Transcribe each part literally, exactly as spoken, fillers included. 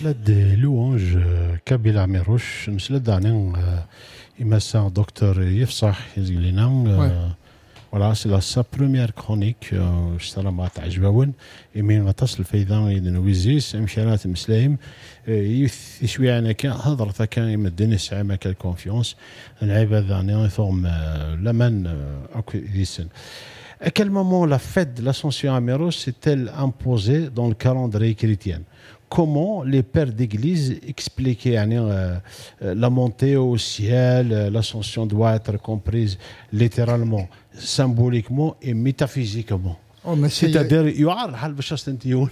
des louanges Kabyle Amirouche نسلد عن إمسا دكتور يفصح يزيلنا voilà c'est la sa première chronique اشترى مع تعجبون يمين غتصل في ذا يدنويزيس امشارات مسلايم يشوي انا كان هضرت كان يمدني ساعه كال كونفيونس العيب هذا نيفورم لمن اكو ديسن À quel moment la fête de l'Ascension à Méros s'est-elle imposée dans le calendrier chrétien? Comment les pères d'église expliquaient euh, la montée au ciel, l'ascension doit être comprise littéralement, symboliquement et métaphysiquement. Oh, c'est-à-dire, il y a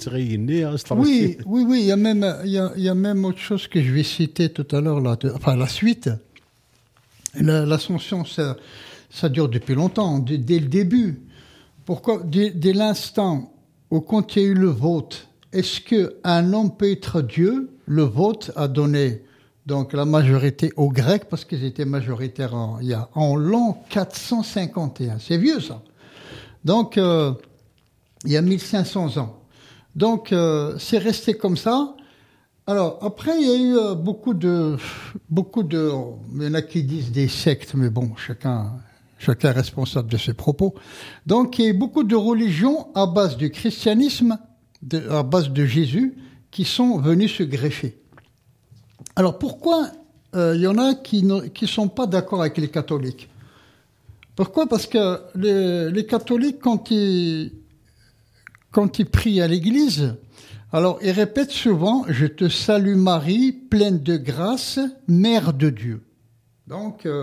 oui, oui, oui, il y a même, il y a, il y a même autre chose que je vais citer tout à l'heure, là, de, enfin la suite. La, l'ascension, ça, ça dure depuis longtemps, dès, dès le début. Pourquoi? Dès, dès l'instant où quand il y a eu le vote, est-ce qu'un homme peut être Dieu? Le vote a donné donc la majorité aux Grecs parce qu'ils étaient majoritaires en, il y a, en l'an quatre cent cinquante et un. C'est vieux ça. Donc euh, il y a mille cinq cents ans. Donc euh, c'est resté comme ça. Alors après il y a eu euh, beaucoup de beaucoup de il y en a qui disent des sectes, mais bon chacun chacun est responsable de ses propos. Donc il y a eu beaucoup de religions à base du christianisme. De, à base de Jésus, qui sont venus se greffer. Alors pourquoi il euh, y en a qui ne qui sont pas d'accord avec les catholiques? Pourquoi? Parce que les, les catholiques, quand ils, quand ils prient à l'église, alors ils répètent souvent « Je te salue Marie, pleine de grâce, Mère de Dieu ». Donc, euh,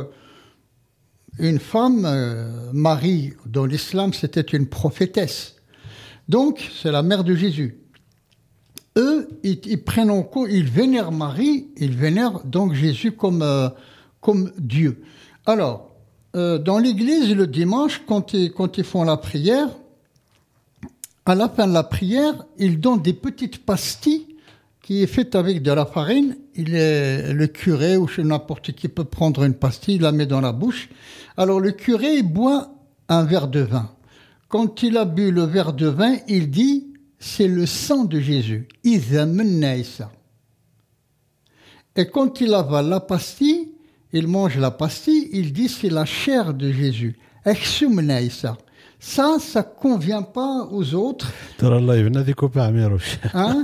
une femme, euh, Marie, dans l'islam, c'était une prophétesse. Donc, c'est la mère de Jésus. Eux, ils, ils prennent en compte, ils vénèrent Marie, ils vénèrent donc Jésus comme, euh, comme Dieu. Alors, euh, dans l'église, le dimanche, quand ils, quand ils font la prière, à la fin de la prière, ils donnent des petites pastilles qui est faite avec de la farine. Il est, le curé ou n'importe qui peut prendre une pastille, il la met dans la bouche. Alors, le curé, il boit un verre de vin. Quand il a bu le verre de vin, il dit « c'est le sang de Jésus ». Et quand il avale la pastille, il mange la pastille, il dit « c'est la chair de Jésus ». Ça, ça ne convient pas aux autres. Hein?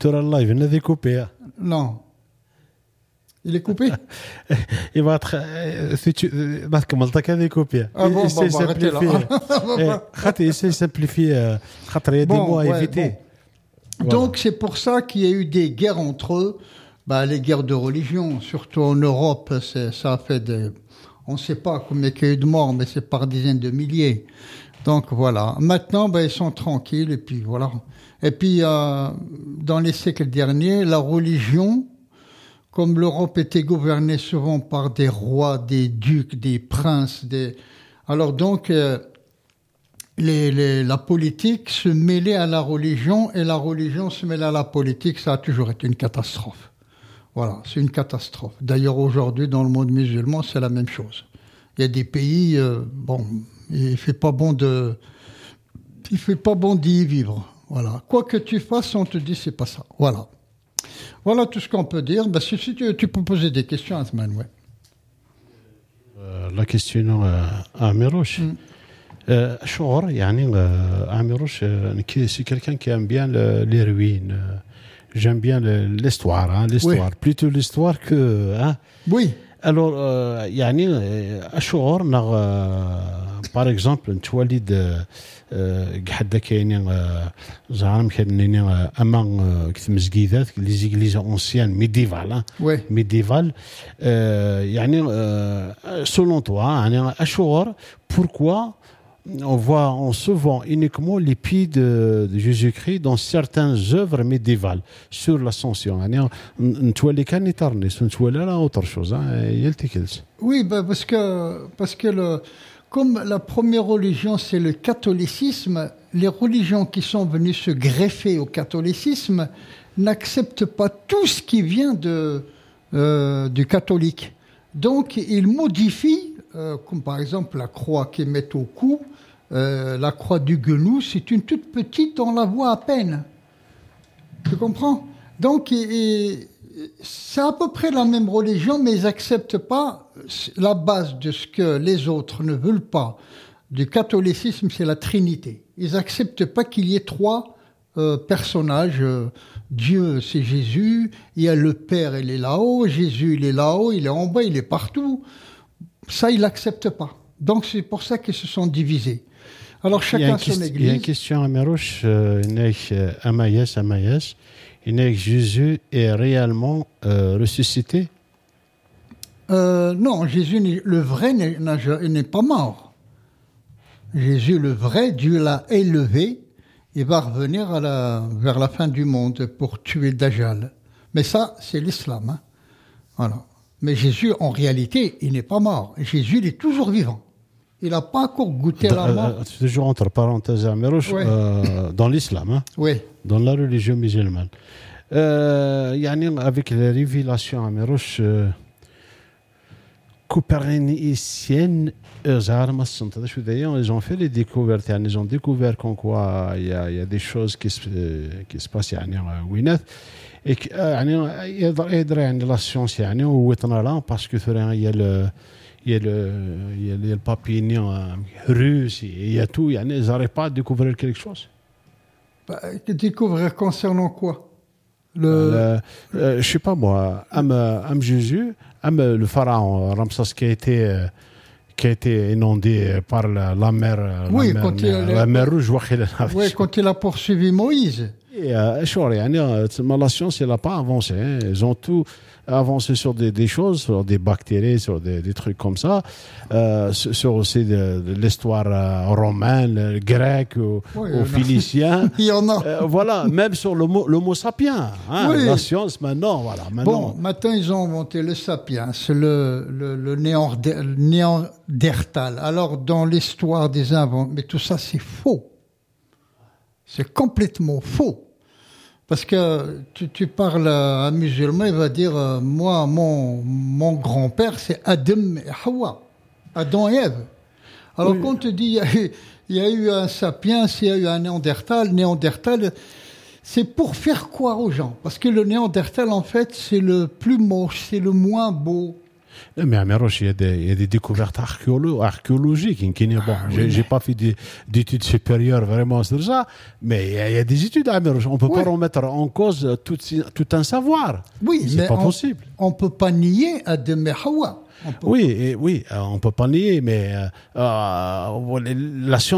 Non. Il est coupé? Il va être. Si tu. Parce que Malta a découpé. Ah bon, essaie bon, arrêtez là. Essaie de simplifier. Il y a des mots à éviter. Donc, c'est pour ça qu'il y a eu des guerres entre eux. Bah, les guerres de religion, surtout en Europe, c'est, ça a fait des. On ne sait pas combien il y a eu de morts, mais c'est par dizaines de milliers. Donc, voilà. Maintenant, bah, ils sont tranquilles, et puis voilà. Et puis, euh, dans les siècles derniers, la religion. Comme l'Europe était gouvernée souvent par des rois, des ducs, des princes, des... alors donc euh, les, les, la politique se mêlait à la religion et la religion se mêlait à la politique, ça a toujours été une catastrophe. Voilà, c'est une catastrophe. D'ailleurs aujourd'hui dans le monde musulman c'est la même chose. Il y a des pays, euh, bon, il fait pas bon de, il fait pas bon d'y vivre. Voilà, quoi que tu fasses, on te dit c'est pas ça. Voilà. Voilà tout ce qu'on peut dire. Ben, si, si tu, tu peux poser des questions à Asman, ouais. Euh, la question à Amirouche. Chor, yani Amirouche, c'est quelqu'un qui aime bien le, les ruines. J'aime bien le, l'histoire, hein, l'histoire. Oui. Plutôt l'histoire que. Hein. Oui. Alors, euh, yani, Chor, par exemple, توالد حدا كاينين زعما كاينين اما كمزكيدات لي زيغليز اونسيان ميديفال ميديفال يعني selon toi يعني اشور pourquoi on voit on se voit uniquement les pieds de, de Jésus-Christ dans certaines œuvres médiévales sur l'ascension يعني نتولي كان يترنس نتولى لا autre chose يلتكلس. Oui, bah parce que parce que le Comme la première religion, c'est le catholicisme, les religions qui sont venues se greffer au catholicisme n'acceptent pas tout ce qui vient de, euh, du catholique. Donc, ils modifient, euh, comme par exemple la croix qu'ils mettent au cou, euh, la croix du genou, c'est une toute petite, on la voit à peine. Tu comprends? Donc, et, et, c'est à peu près la même religion, mais ils n'acceptent pas la base de ce que les autres ne veulent pas. Du catholicisme, c'est la Trinité. Ils n'acceptent pas qu'il y ait trois euh, personnages. Euh, Dieu, c'est Jésus. Il y a le Père, il est là-haut. Jésus, il est là-haut. Il est en bas, il est partout. Ça, ils n'acceptent pas. Donc, c'est pour ça qu'ils se sont divisés. Alors, chacun son église. Il y a une question à Merouche. Amayes, Amayes. Jésus est réellement euh, ressuscité? euh, Non, Jésus, le vrai, n'est, n'est pas mort. Jésus, le vrai, Dieu l'a élevé. Il va revenir à la, vers la fin du monde pour tuer Dajjal. Mais ça, c'est l'islam. Hein. Voilà. Mais Jésus, en réalité, il n'est pas mort. Jésus, il est toujours vivant. Il n'a pas encore goûté à la mort. C'est toujours entre parenthèses, Amérouche, ouais. euh, dans l'islam, hein, oui. Dans la religion musulmane. Euh, yani, avec les révélations, Amérouche, euh, coperniciennes, ils ont fait les découvertes, ils ont découvert qu'en quoi il y, y a des choses qui se, qui se passent yani, et que يعني la science يعني ووطنا là parce que il y a le il y a le il y a le papillon russe, il y a tout, يعني ils n'arrivent pas à découvrir quelque chose. Bah, découvrir concernant quoi? Le, le euh, je sais pas moi, am am Jésus, am le pharaon Ramsès qui a été qui a été inondé par la, la mer, oui, la, quand mer, il, la mer Rouge. Oui, quand il a poursuivi Moïse. Et euh, la science, elle n'a pas avancé. Hein. Ils ont tout avancé sur des, des choses, sur des bactéries, sur des, des trucs comme ça, euh, sur, sur aussi de, de l'histoire euh, romaine, grecque, ou, oui, ou phénicien. Il y en a. Euh, voilà, même sur l'homo, l'homo sapiens. Hein, oui. La science, maintenant, voilà. Maintenant. Bon, maintenant, ils ont inventé le sapiens, le, le, le néandertal. Alors, dans l'histoire des inventions, mais tout ça, c'est faux. C'est complètement faux. Parce que tu, tu parles à un musulman, il va dire euh, moi, mon, mon grand-père, c'est Adam et Hawa. Adam et Ève. Alors, oui. Quand on te dit il y, a eu, il y a eu un sapiens, il y a eu un néandertal, néandertal, c'est pour faire croire aux gens. Parce que le néandertal, en fait, c'est le plus moche, c'est le moins beau. Mais à Merouche, il y a des, il y a des découvertes archéolo- archéologiques. Bon, ah, j'ai, oui. j'ai pas fait d'études supérieures vraiment sur ça, mais il y a, il y a des études à Merouche. On peut oui. pas remettre en cause tout, tout un savoir. Oui, c'est mais pas on, possible. On peut pas nier Adam et Hawa. Oui, et, oui, on peut pas nier, mais euh, euh, la science